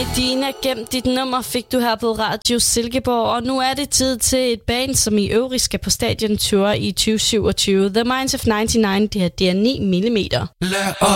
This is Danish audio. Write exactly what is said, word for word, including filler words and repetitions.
Medina, gem dit nummer fik du her på Radio Silkeborg, og nu er det tid til et band, som i øvrigt skal på stadiontur i tyve syvogtyve. The Minds of nioghalvfems, det her det er ni millimeter.